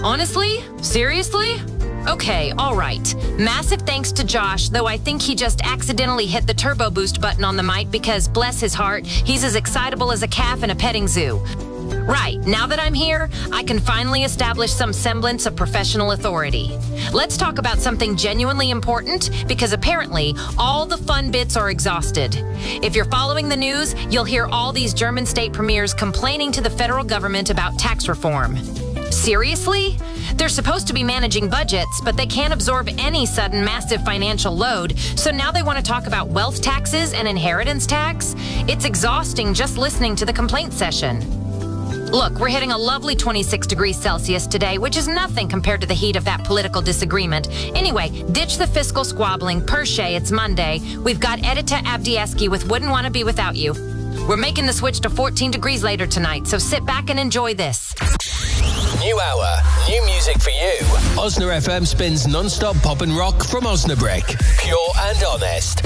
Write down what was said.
Honestly? Seriously? Okay, all right. Massive thanks to Josh, though I think he just accidentally hit the turbo boost button on the mic because, bless his heart, he's as excitable as a calf in a petting zoo. Right, now that I'm here, I can finally establish some semblance of professional authority. Let's talk about something genuinely important, because apparently all the fun bits are exhausted. If you're following the news, you'll hear all these German state premiers complaining to the federal government about tax reform. Seriously? They're supposed to be managing budgets, but they can't absorb any sudden massive financial load, so now they want to talk about wealth taxes and inheritance tax? It's exhausting just listening to the complaint session. Look, we're hitting a lovely 26 degrees Celsius today, which is nothing compared to the heat of that political disagreement. Anyway, ditch the fiscal squabbling. Per se, it's Monday. We've got Edita Abdiesky with Wouldn't Want to Be Without You. We're making the switch to 14 degrees later tonight, so sit back and enjoy this. New hour, new music for you. Osna FM spins non-stop pop and rock from Osnabrück. Pure and honest.